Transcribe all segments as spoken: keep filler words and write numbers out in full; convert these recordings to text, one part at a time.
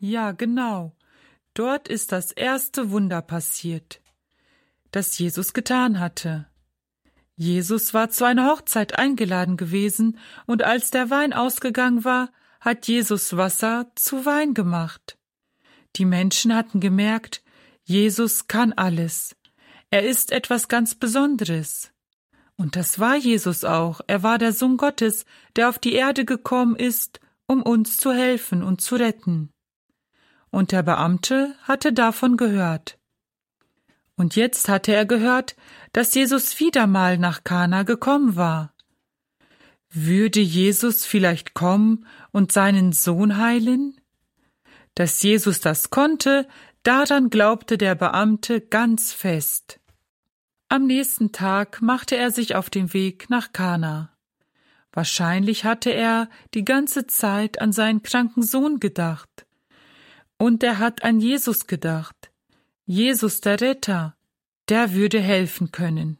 Ja, genau. Dort ist das erste Wunder passiert, das Jesus getan hatte. Jesus war zu einer Hochzeit eingeladen gewesen, und als der Wein ausgegangen war, hat Jesus Wasser zu Wein gemacht. Die Menschen hatten gemerkt, Jesus kann alles. Er ist etwas ganz Besonderes. Und das war Jesus auch. Er war der Sohn Gottes, der auf die Erde gekommen ist, um uns zu helfen und zu retten. Und der Beamte hatte davon gehört. Und jetzt hatte er gehört, dass Jesus wieder mal nach Kana gekommen war. Würde Jesus vielleicht kommen und seinen Sohn heilen? Dass Jesus das konnte, daran glaubte der Beamte ganz fest. Am nächsten Tag machte er sich auf den Weg nach Kana. Wahrscheinlich hatte er die ganze Zeit an seinen kranken Sohn gedacht. Und er hat an Jesus gedacht. Jesus, der Retter, der würde helfen können.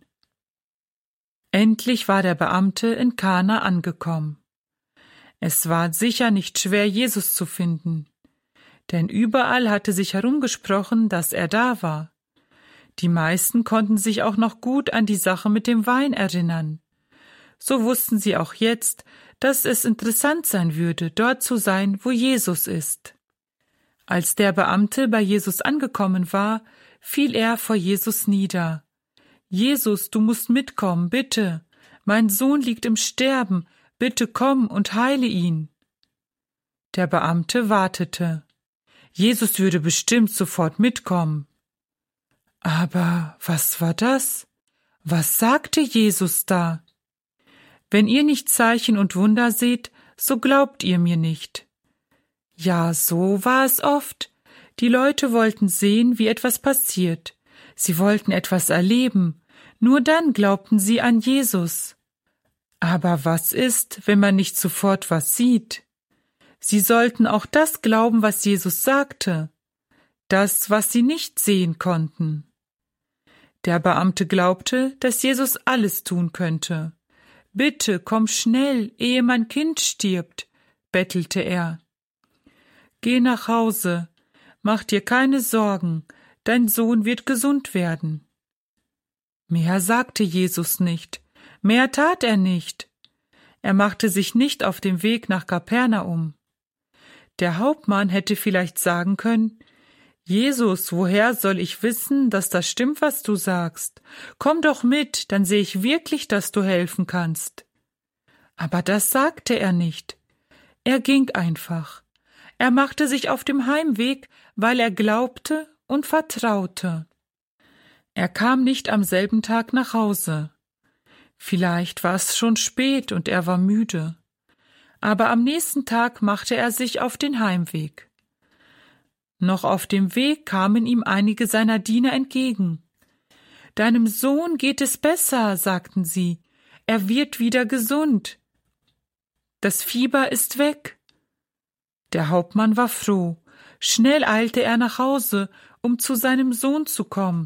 Endlich war der Beamte in Kana angekommen. Es war sicher nicht schwer, Jesus zu finden, denn überall hatte sich herumgesprochen, dass er da war. Die meisten konnten sich auch noch gut an die Sache mit dem Wein erinnern. So wussten sie auch jetzt, dass es interessant sein würde, dort zu sein, wo Jesus ist. Als der Beamte bei Jesus angekommen war, fiel er vor Jesus nieder. »Jesus, du musst mitkommen, bitte. Mein Sohn liegt im Sterben. Bitte komm und heile ihn.« Der Beamte wartete. Jesus würde bestimmt sofort mitkommen. Aber was war das? Was sagte Jesus da? »Wenn ihr nicht Zeichen und Wunder seht, so glaubt ihr mir nicht.« Ja, so war es oft. Die Leute wollten sehen, wie etwas passiert. Sie wollten etwas erleben. Nur dann glaubten sie an Jesus. Aber was ist, wenn man nicht sofort was sieht? Sie sollten auch das glauben, was Jesus sagte. Das, was sie nicht sehen konnten. Der Beamte glaubte, dass Jesus alles tun könnte. »Bitte, komm schnell, ehe mein Kind stirbt«, bettelte er. »Geh nach Hause, mach dir keine Sorgen, dein Sohn wird gesund werden.« Mehr sagte Jesus nicht, mehr tat er nicht. Er machte sich nicht auf den Weg nach Kapernaum. Der Hauptmann hätte vielleicht sagen können, »Jesus, woher soll ich wissen, dass das stimmt, was du sagst? Komm doch mit, dann sehe ich wirklich, dass du helfen kannst.« Aber das sagte er nicht. Er ging einfach. Er machte sich auf dem Heimweg, weil er glaubte und vertraute. Er kam nicht am selben Tag nach Hause. Vielleicht war es schon spät und er war müde. Aber am nächsten Tag machte er sich auf den Heimweg. Noch auf dem Weg kamen ihm einige seiner Diener entgegen. »Deinem Sohn geht es besser«, sagten sie. »Er wird wieder gesund. Das Fieber ist weg.« Der Hauptmann war froh. Schnell eilte er nach Hause, um zu seinem Sohn zu kommen.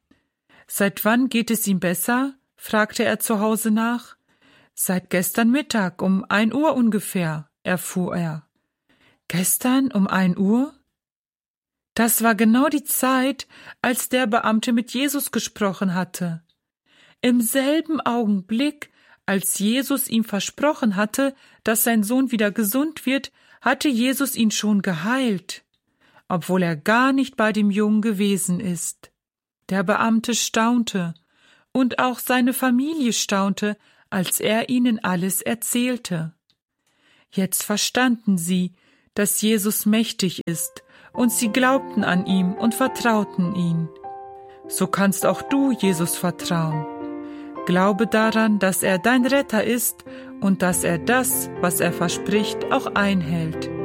»Seit wann geht es ihm besser?« fragte er zu Hause nach. »Seit gestern Mittag um ein Uhr ungefähr«, erfuhr er. »Gestern um ein Uhr?« Das war genau die Zeit, als der Beamte mit Jesus gesprochen hatte. Im selben Augenblick, als Jesus ihm versprochen hatte, dass sein Sohn wieder gesund wird, hatte Jesus ihn schon geheilt, obwohl er gar nicht bei dem Jungen gewesen ist. Der Beamte staunte, und auch seine Familie staunte, als er ihnen alles erzählte. Jetzt verstanden sie, dass Jesus mächtig ist, und sie glaubten an ihn und vertrauten ihm. So kannst auch du Jesus vertrauen. Glaube daran, dass er dein Retter ist und dass er das, was er verspricht, auch einhält.